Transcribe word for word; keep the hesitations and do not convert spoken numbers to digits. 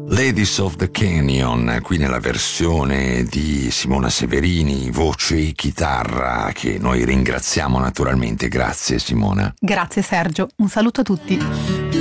Ladies of the Canyon, qui nella versione di Simona Severini, voce e chitarra, che noi ringraziamo naturalmente. Grazie Simona. Grazie Sergio, un saluto a tutti.